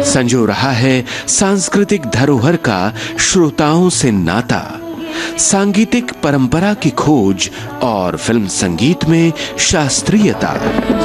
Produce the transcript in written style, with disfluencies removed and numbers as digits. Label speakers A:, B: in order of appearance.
A: संजो रहा है सांस्कृतिक धरोहर का श्रोताओं से नाता, सांगीतिक परंपरा की खोज और फिल्म संगीत में शास्त्रीयता।